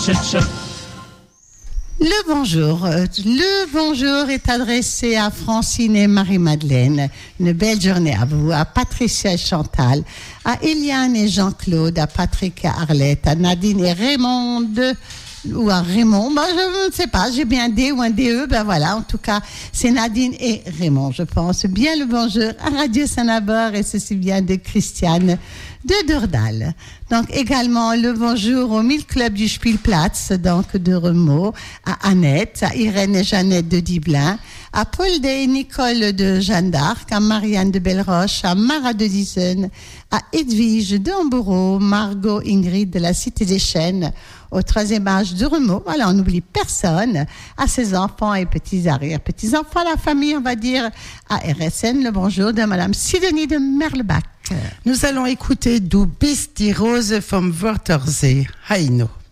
Le bonjour est adressé à Francine et Marie-Madeleine. Une belle journée à vous, à Patricia et Chantal, à Eliane et Jean-Claude, à Patrick et Arlette, à Nadine et Raymond, ou à Raymond, je ne sais pas, j'ai bien un D ou un DE, voilà, en tout cas, c'est Nadine et Raymond, je pense. Bien le bonjour à Radio Saint-Nabor et ceci vient de Christiane de Dordal. Donc, également, le bonjour au 1000 Club du Spielplatz, donc, de Remaux, à Annette, à Irène et Jeannette de Diblin, à Paul et Nicole de Jeanne d'Arc, à Marianne de Belleroche, à Mara de Dizen, à Edwige de Hambourg, Margot Ingrid de la Cité des Chênes, au 3e âge de Remaux. Voilà, on n'oublie personne, à ses enfants et petits arrière-petits-enfants, la famille, on va dire, à RSN, le bonjour de Madame Sidonie de Merlebach. Nous allons écouter Du bist die Rose vom Wörthersee, Heino.